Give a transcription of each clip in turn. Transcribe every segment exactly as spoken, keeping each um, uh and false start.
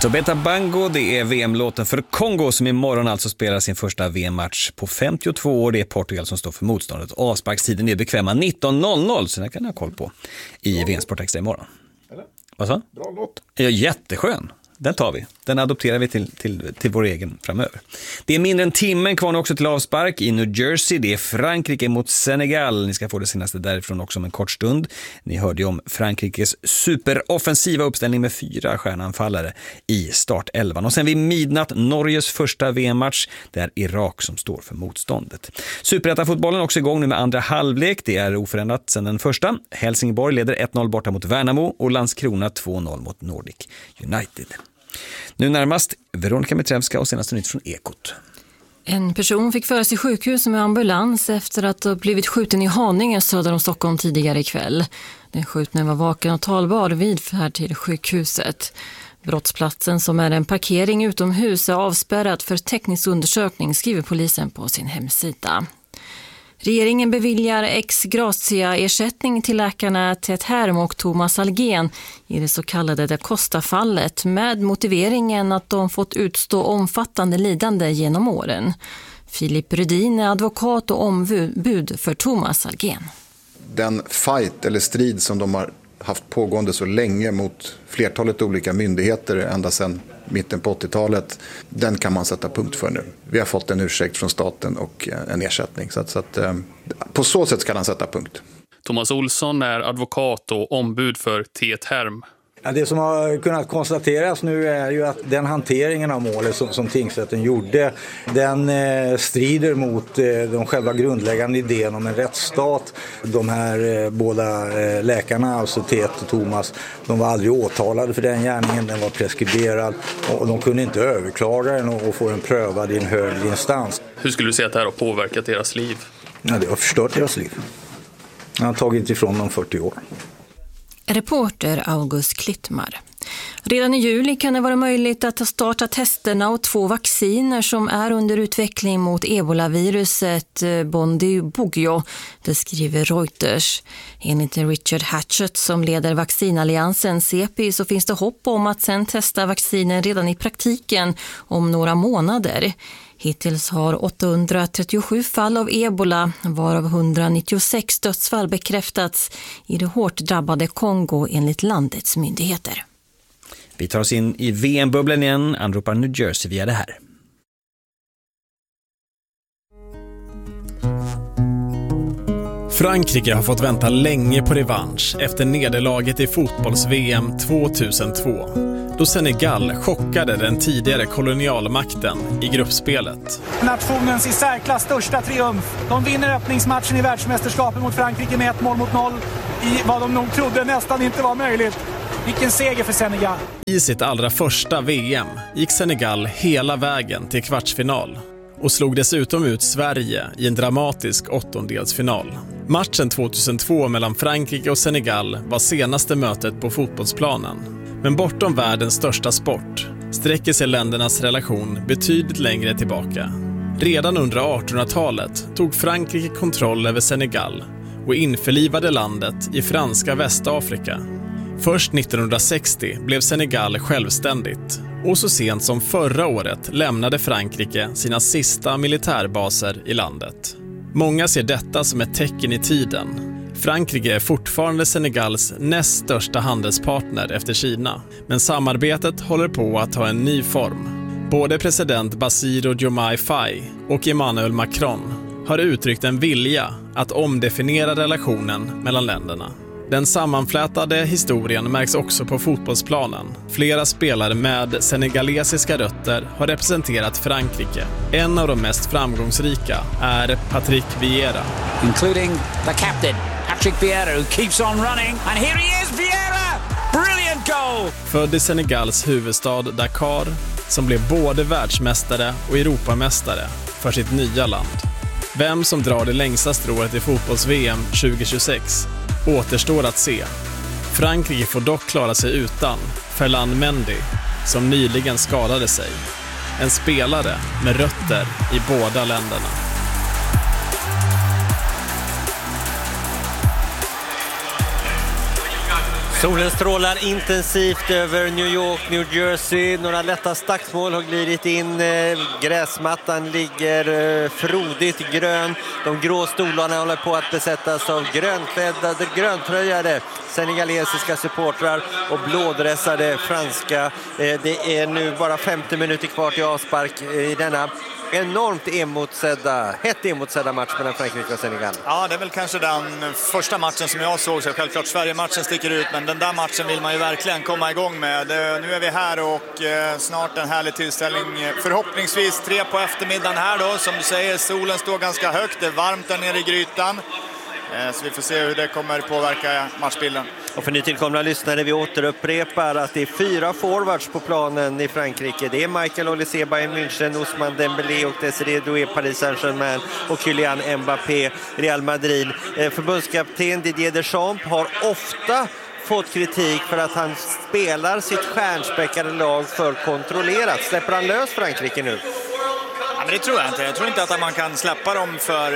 Tobeta Bango, det är V M-låten för Kongo som imorgon alltså spelar sin första V M-match på femtiotvå år. Det är Portugal som står för motståndet. Avsparkstiden är bekväma nitton noll noll, så den kan jag ha koll på i V M-sport extra imorgon. Eller? Vad så? Bra låt. Ja, jätteskön. Den tar vi. Den adopterar vi till, till, till vår egen framöver. Det är mindre än timmen kvar också till avspark i New Jersey. Det är Frankrike mot Senegal. Ni ska få det senaste därifrån också om en kort stund. Ni hörde ju om Frankrikes superoffensiva uppställning med fyra stjärnanfallare i startelvan. Och sen vid midnatt Norges första V M-match. Det är Irak som står för motståndet. Superettan-fotbollen också igång nu med andra halvlek. Det är oförändrat sedan den första. Helsingborg leder ett noll borta mot Värnamo och Landskrona två noll mot Nordic United. Nu närmast Veronica Mitrevska och senaste nytt från Ekot. En person fick föras till sjukhus med ambulans efter att ha blivit skjuten i Haninge söder om Stockholm tidigare ikväll. Den skjutne var vaken och talbar vid färd till sjukhuset. Brottsplatsen, som är en parkering utomhus, är avspärrad för teknisk undersökning, skriver polisen på sin hemsida. Regeringen beviljar ex gratia-ersättning till läkarna Ted Herm och Thomas Algen i det så kallade Da Costa-fallet med motiveringen att de fått utstå omfattande lidande genom åren. Filip Rydin är advokat och ombud för Thomas Algen. Den fight eller strid som de har haft pågående så länge mot flertalet olika myndigheter ända sedan mitten på åttiotalet, den kan man sätta punkt för nu. Vi har fått en ursäkt från staten och en ersättning. Så att, så att, på så sätt ska han sätta punkt. Thomas Olsson är advokat och ombud för Ted Herm. Ja, det som har kunnat konstateras nu är ju att den hanteringen av målet som, som tingsrätten gjorde, den eh, strider mot eh, de själva grundläggande idén om en rättsstat. De här eh, båda eh, läkarna, alltså Ted och Thomas, de var aldrig åtalade för den gärningen, den var preskriberad och de kunde inte överklaga den och, och få den prövad i en högre instans. Hur skulle du säga att det här har påverkat deras liv? Ja, det har förstört deras liv. Jag har tagit ifrån dem fyrtio år. Reporter August Klittmar. Redan i juli kan det vara möjligt att starta testerna av två vacciner som är under utveckling mot ebolaviruset Bundibugyo, det skriver Reuters. Enligt Richard Hatchett som leder vaccinalliansen C E P I så finns det hopp om att sen testa vaccinen redan i praktiken om några månader. Hittills har åttahundratrettiosju fall av ebola, varav etthundranittiosex dödsfall bekräftats i det hårt drabbade Kongo enligt landets myndigheter. Vi tar oss in i V M-bubblan igen, anropar New Jersey via det här. Frankrike har fått vänta länge på revansch efter nederlaget i fotbolls-V M tvåtusentvå. Då Senegal chockade den tidigare kolonialmakten i gruppspelet. Nationens i särklass största triumf. De vinner öppningsmatchen i världsmästerskapet mot Frankrike med ett mål mot noll i vad de nog trodde nästan inte var möjligt. Vilken seger för Senegal. I sitt allra första V M gick Senegal hela vägen till kvartsfinal och slog dessutom ut Sverige i en dramatisk åttondelsfinal. Matchen tvåtusentvå mellan Frankrike och Senegal var senaste mötet på fotbollsplanen. Men bortom världens största sport sträcker sig ländernas relation betydligt längre tillbaka. Redan under artonhundratalet tog Frankrike kontroll över Senegal och införlivade landet i franska Västafrika. Först nittonhundrasextio blev Senegal självständigt och så sent som förra året lämnade Frankrike sina sista militärbaser i landet. Många ser detta som ett tecken i tiden. Frankrike är fortfarande Senegals näst största handelspartner efter Kina, men samarbetet håller på att ta en ny form. Både president Bassirou Diomaye Faye och Emmanuel Macron har uttryckt en vilja att omdefiniera relationen mellan länderna. Den sammanflätade historien märks också på fotbollsplanen. Flera spelare med senegalesiska rötter har representerat Frankrike. En av de mest framgångsrika är Patrick Vieira. Including the captain, Patrick Vieira, who keeps on running. And here he is, Vieira! Brilliant goal! Född i Senegals huvudstad Dakar, som blev både världsmästare och Europamästare för sitt nya land. Vem som drar det längsta strået i fotbolls-V M tjugohundratjugosex återstår att se. Frankrike får dock klara sig utan Ferland Mendy, som nyligen skadade sig. En spelare med rötter i båda länderna. Solen strålar intensivt över New York, New Jersey. Några lätta stacksmål har glidit in. Gräsmattan ligger frodigt grön. De grå stolarna håller på att besättas av grönklädda, gröntröjade senegalesiska supportrar och blådressade franska. Det är nu bara femtio minuter kvar till avspark i denna enormt emotsedda, hett emotsedda match mellan Frankrike och Senegal. Ja, det är väl kanske den första matchen som jag såg, så självklart Sverige-matchen sticker ut, men den där matchen vill man ju verkligen komma igång med. Nu är vi här och eh, snart en härlig tillställning, förhoppningsvis tre på eftermiddagen här då, som du säger, solen står ganska högt, det är varmt där nere i grytan. Så vi får se hur det kommer påverka matchbilden. Och för nytillkomna lyssnare, vi återupprepar att det är fyra forwards på planen i Frankrike. Det är Michael Olise, Bayern München, Ousmane Dembélé och Desiré Doué, Paris Saint-Germain, och Kylian Mbappé, Real Madrid. Förbundskapten Didier Deschamps har ofta fått kritik för att han spelar sitt stjärnspäckade lag för kontrollerat. Släpper han lös Frankrike nu? Ja, men det tror jag inte. Jag tror inte att man kan släppa dem för,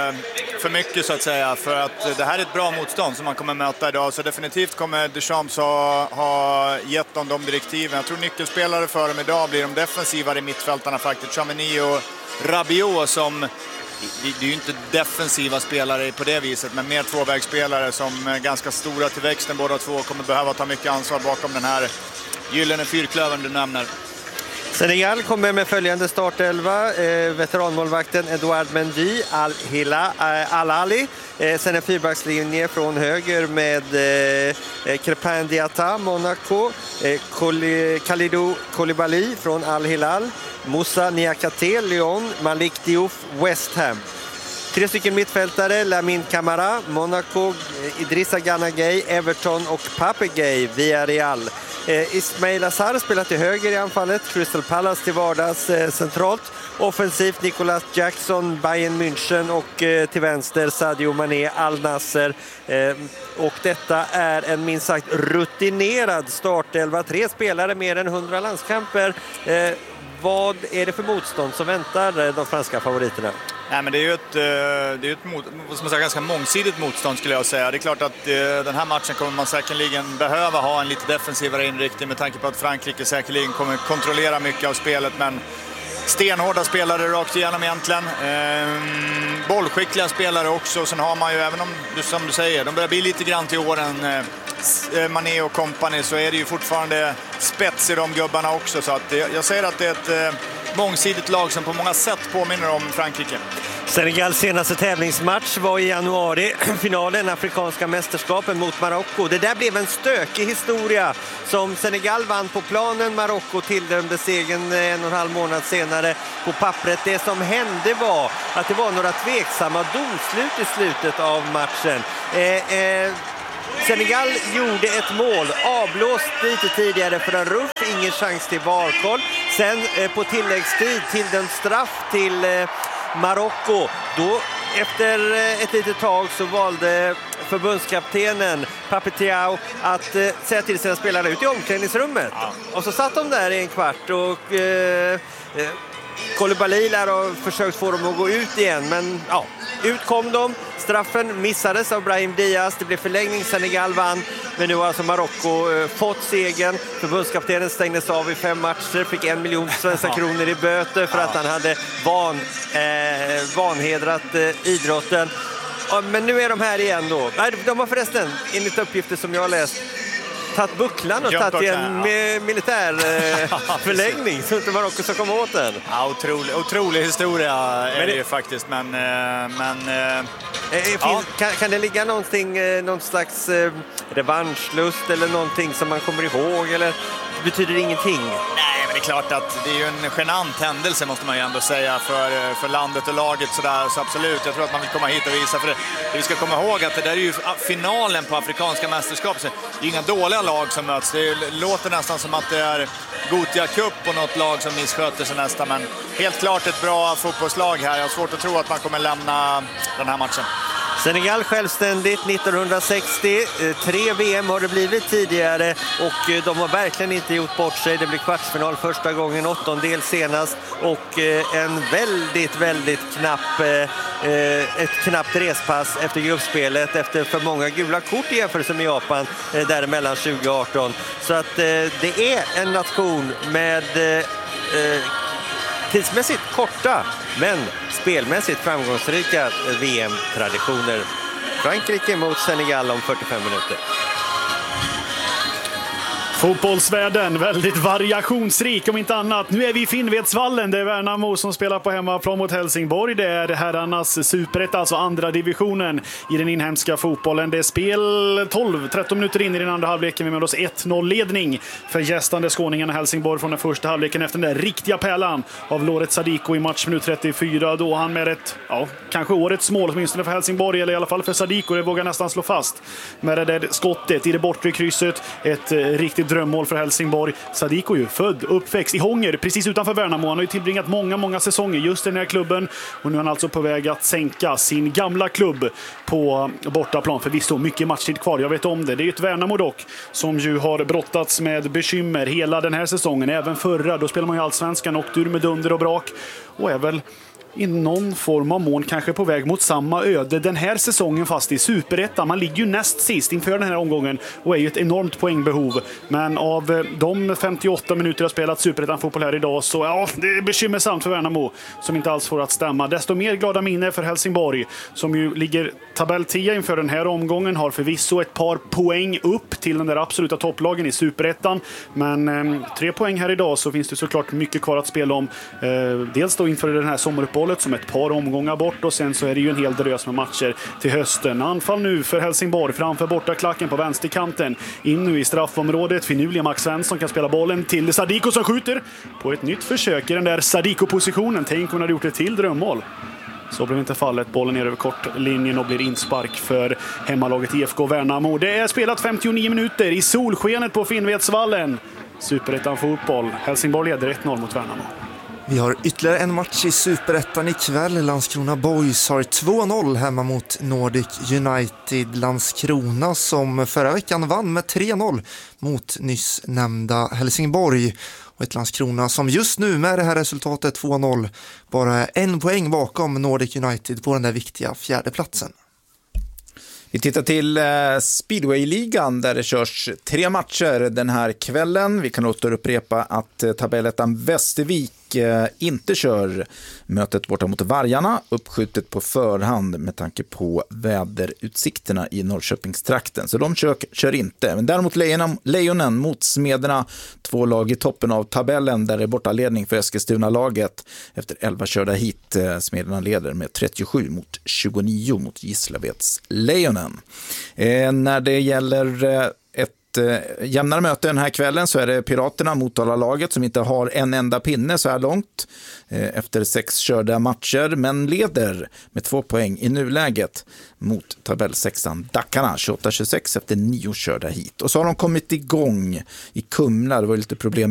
för mycket, så att säga. För att det här är ett bra motstånd som man kommer möta idag. Så definitivt kommer Deschamps ha, ha gett dem de direktiven. Jag tror nyckelspelare för dem idag blir de defensivare i mittfältarna faktiskt. Tchouaméni och Rabiot som... Det är ju inte defensiva spelare på det viset, men mer tvåvägsspelare som är ganska stora till växten. Båda två kommer behöva ta mycket ansvar bakom den här gyllene fyrklövern du nämner. Senegal kommer med följande startelva. Eh, veteranmålvakten Edouard Mendy, Al-Hilal, eh, Al-Ali. Eh, sen en fyrbackslinje från höger med eh, Crépin Diatta, Monaco. Eh, Koli, Kalidou Koulibaly från Al-Hilal. Moussa Niakhaté, Lyon. Malik Diouf, West Ham. Tre stycken mittfältare, Lamine Camara, Monaco, Idrissa Gana Gueye, Everton och Pape Gueye, Villarreal. Eh, Ismail Assar spelar till höger i anfallet, Crystal Palace till vardags eh, centralt. Offensivt Nicolas Jackson, Bayern München, och eh, till vänster Sadio Mané, Al Nasser. Eh, och detta är en minst sagt rutinerad startelva. Tre spelare, mer än hundra landskamper. Eh, vad är det för motstånd som väntar de franska favoriterna? Nej, men det är ju ett, det är ett mot, som sagt, ganska mångsidigt motstånd skulle jag säga. Det är klart att den här matchen kommer man säkerligen behöva ha en lite defensivare inriktning med tanke på att Frankrike säkerligen kommer kontrollera mycket av spelet, men stenhårda spelare rakt igenom egentligen. Ehm, bollskickliga spelare också. Sen har man ju, även om som du säger, de börjar bli lite grann till åren, eh, Mané och company, så är det ju fortfarande spets i de gubbarna också. Så att jag, jag säger att det är ett eh, mångsidigt lag som på många sätt påminner om Frankrike. Senegals senaste tävlingsmatch var i januari, finalen, afrikanska mästerskapen mot Marocko. Det där blev en stökig historia som Senegal vann på planen. Marocko tilldömde segern en och en halv månad senare på pappret. Det som hände var att det var några tveksamma domslut i slutet av matchen. Eh, eh, Senegal gjorde ett mål, avblåst lite tidigare för en ruff, ingen chans till varkoll. Sen eh, på tilläggstid till den straff till eh, Marocko. Då efter eh, ett litet tag så valde förbundskaptenen Pape Thiaw att eh, säga till sina spelare ut i omklädningsrummet. Ja. Och så satt de där i en kvart och eh, eh, Koulibaly lär ha försökt få dem att gå ut igen, men ja, ut kom de. Straffen missades av Brahim Diaz. Det blev förlängning, Senegal vann. Men nu har alltså Marocko eh, fått segern. Förbundskaptenen stängdes av i fem matcher. Fick en miljon svenska kronor i böter för att han hade van, eh, vanhedrat eh, idrotten. Ja, men nu är de här igen då. Nej, de har förresten, enligt uppgifter som jag har läst, tagit bucklan och tagit en ja. militär eh, förläggning så inte Marocko ska komma åt den. Ja, otrolig, otrolig historia är men det ju faktiskt, men... Eh, men eh, eh, ja. kan, kan det ligga någonting, eh, någon slags eh, revanschlust eller någonting som man kommer ihåg, eller betyder det ingenting? Nej, men det är klart att det är ju en genant händelse, måste man ju ändå säga, för, för landet och laget sådär, så absolut. Jag tror att man vill komma hit och visa, för det, vi ska komma ihåg att det där är ju finalen på afrikanska mästerskap, så det är inga dåliga lag som möts. Det låter nästan som att det är Gothia Cup och något lag som missköter sig nästan, men helt klart ett bra fotbollslag här. Jag har svårt att tro att man kommer lämna den här matchen. Senegal självständigt nittonhundrasextio. Tre V M har det blivit tidigare och de har verkligen inte gjort bort sig. Det blir kvartsfinal första gången, åttondel senast och en väldigt, väldigt knapp, ett knappt respass efter gruppspelet efter för många gula kort i jämförelse med Japan däremellan tjugo arton. Så att det är en nation med tidsmässigt korta men spelmässigt framgångsrika V M-traditioner. Frankrike mot Senegal om fyrtiofem minuter. Fotbollsvärlden, väldigt variationsrik om inte annat. Nu är vi i Finnvedsvallen, det är Värnamo som spelar på hemmaplan mot Helsingborg. Det är herrarnas superett, alltså andra divisionen i den inhemska fotbollen. Det är spel tolv tretton minuter in i den andra halvleken. Vi med oss ett noll-ledning för gästande skåningarna Helsingborg från den första halvleken efter den där riktiga pärlan av Loret Sadiko i matchminut trettiofyra. Då han med ett, ja, kanske årets mål åtminstone för Helsingborg, eller i alla fall för Sadiko, det vågar nästan slå fast. Med det där skottet i det bortre krysset, ett eh, riktigt drömmål för Helsingborg. Sadiko ju född, uppväxt i Hånger, precis utanför Värnamo. Han har ju tillbringat många, många säsonger just i den här klubben. Och nu är han alltså på väg att sänka sin gamla klubb på bortaplan. Förvisso mycket matchtid kvar, jag vet om det. Det är ju ett Värnamo dock som ju har brottats med bekymmer hela den här säsongen. Även förra, då spelar man ju allsvenskan och ur med dunder och brak. Och är väl i någon form av mån kanske på väg mot samma öde den här säsongen, fast i superettan. Man ligger ju näst sist inför den här omgången och är ju ett enormt poängbehov. Men av de femtioåtta minuter jag spelat superettan fotboll här idag, så ja, det är bekymmersamt för Värnamo som inte alls får att stämma. Desto mer glada minne för Helsingborg som ju ligger tabell tio inför den här omgången, har förvisso ett par poäng upp till den där absoluta topplagen i superettan. Men eh, tre poäng här idag, så finns det såklart mycket kvar att spela om. Eh, dels då inför den här sommaruppehållet som ett par omgångar bort, och sen så är det ju en hel drös med matcher till hösten. Anfall nu för Helsingborg framför borta klacken på vänsterkanten. In nu i straffområdet. Finurliga Max Svensson kan spela bollen till Sadiko som skjuter på ett nytt försök i den där Sadiko-positionen. Tänk om hon hade gjort ett till drömmål. Så blev inte fallet. Bollen ner över kortlinjen och blir inspark för hemmalaget I F K Värnamo. Det är spelat femtionio minuter i solskenet på Finnvedsvallen. Superettan fotboll. Helsingborg leder ett noll mot Värnamo. Vi har ytterligare en match i Superettan ikväll. Landskrona Boys har två noll hemma mot Nordic United. Landskrona som förra veckan vann med tre noll mot nyss nämnda Helsingborg. Och ett Landskrona som just nu med det här resultatet två noll bara en poäng bakom Nordic United på den där viktiga fjärde platsen. Vi tittar till eh, Speedway-ligan där det körs tre matcher den här kvällen. Vi kan återupprepa att eh, tabellettan Västervik eh, inte kör mötet borta mot Vargarna, uppskjutet på förhand med tanke på väderutsikterna i Norrköpingstrakten. Så de kör, kör inte. Men däremot Lejonen, Lejonen mot Smederna, två lag i toppen av tabellen där det är bortaledning för Eskilstuna-laget. Efter elva körda hit, eh, Smederna leder med trettiosju mot tjugonio mot Gislaveds Lejonen. Eh, när det gäller eh, ett eh, jämnare möte den här kvällen så är det Piraterna mot Motala-laget som inte har en enda pinne så här långt eh, efter sex körda matcher, men leder med två poäng i nuläget mot tabellsexan Dackarna tjugoåtta tjugosex efter nio körda hit. Och så har de kommit igång i Kumla, det var lite problem